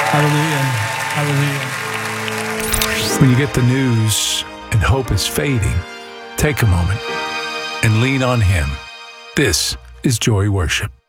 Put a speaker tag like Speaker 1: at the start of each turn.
Speaker 1: Hallelujah. Hallelujah.
Speaker 2: When you get the news and hope is fading, take a moment and lean on Him. This is Joy Worship.